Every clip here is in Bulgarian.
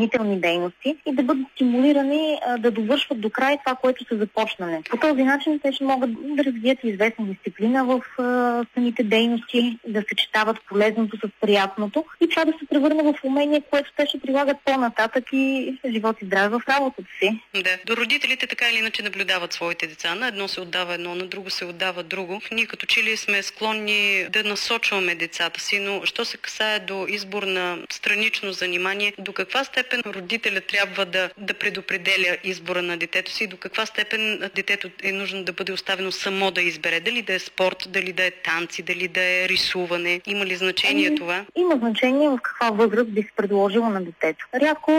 допълнителни дейности и да бъдат стимулирани да довършват до край това, което са започнали. По този начин те ще могат да развият известна дисциплина в самите дейности, да съчетават полезното с приятното и това да се превърне в умение, което те ще прилагат по-нататък и живот и здраве в работата си. Да. До родителите така или иначе наблюдават своите деца. На едно се отдава едно, на друго се отдава друго. Ние като че ли сме склонни да насочваме децата си, но що се касае до избор на странично занимание, до каква степен родителят трябва да предопределя избора на детето си, до каква степен детето е нужно да бъде оставено само да избере, дали да е спорт, дали да е танци, дали да е рисуване. Има ли значение това? Има значение в каква възраст би се предложила на детето. Рядко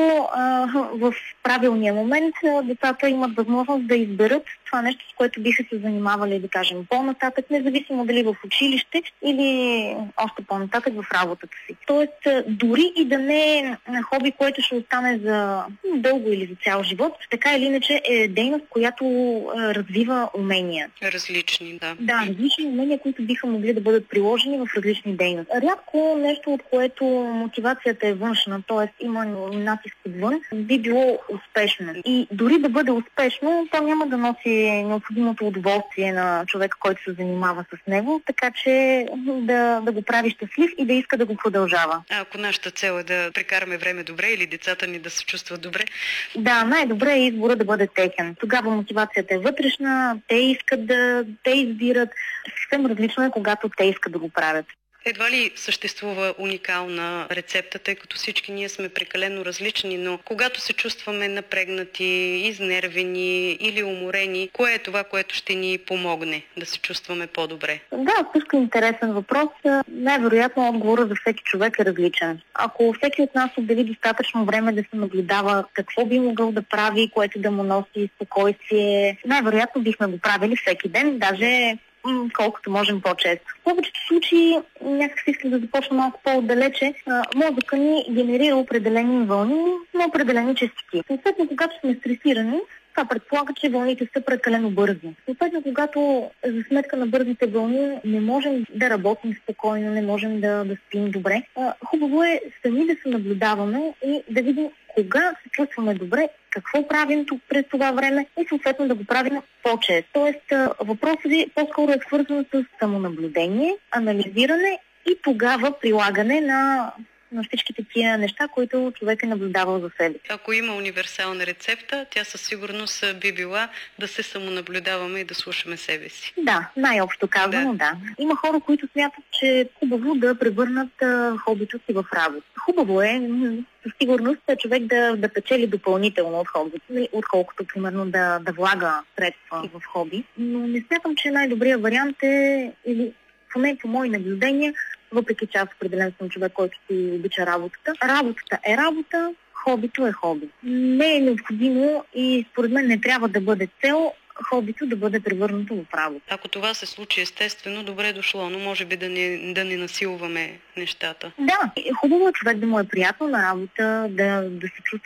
в правилния момент децата имат възможност да изберат това нещо, с което биха се занимавали, да кажем, по-нататък, независимо дали в училище или още по-нататък в работата си. Тоест, дори и да не е хоби, което ще остане за дълго или за цял живот, така или иначе е дейност, която развива умения. Различни, да. Да, различни умения, които биха могли да бъдат приложени в различни дейности. Рядко нещо, от което мотивацията е външна, т.е. има натиск отвън, би било успешно. И дори да бъде успешно, то няма да носи необходимото удоволствие на човека, който се занимава с него, така че да го прави щастлив и да иска да го продължава. А ако нашата цел е да прекараме време добре или децата ни да се чувстват добре? Да, най-добре е избора да бъде техен. Тогава мотивацията е вътрешна, те искат те избират. Съвсем различно е, когато те искат да го правят. Едва ли съществува уникална рецепта, тъй като всички ние сме прекалено различни, но когато се чувстваме напрегнати, изнервени или уморени, кое е това, което ще ни помогне да се чувстваме по-добре? Да, също интересен въпрос. Най-вероятно отговорът за всеки човек е различен. Ако всеки от нас отдели достатъчно време да се наблюдава какво би могъл да прави, което да му носи спокойствие, най-вероятно бихме го правили всеки ден, даже колкото можем по-често. В повечето случаи, някак си искам да започна малко по-отдалече, мозъка ни генерира определени вълни на определени частоти. Съответно, когато сме стресирани, това предполага, че вълните са прекалено бързи. Съответно, когато за сметка на бързите вълни не можем да работим спокойно, не можем да спим добре, хубаво е сами да се наблюдаваме и да видим кога се чувстваме добре, какво правим тук през това време и съответно да го правим по-често. Тоест, въпросът ви по-скоро е свързан с самонаблюдение, анализиране и тогава прилагане на всички такива неща, които човек е наблюдавал за себе. Ако има универсална рецепта, тя със сигурност би била да се самонаблюдаваме и да слушаме себе си. Да, най-общо казано, да. Има хора, които смятат, че е хубаво да превърнат хобито си в работа. Хубаво е със сигурност човек да печели допълнително от хобито, отколкото, примерно, да влага средства в хоби. Но не смятам, че най-добрият вариант е, или поне по мои наблюдения, въпреки че аз определен съм човек, който си обича работата. Работата е работа, хобито е хоби. Не е необходимо и според мен не трябва да бъде цел хобито да бъде превърнато в работа. Ако това се случи естествено, добре дошло, но може би да не насилваме нещата. Да, хубаво е човек да му е приятно на работа, да се чувства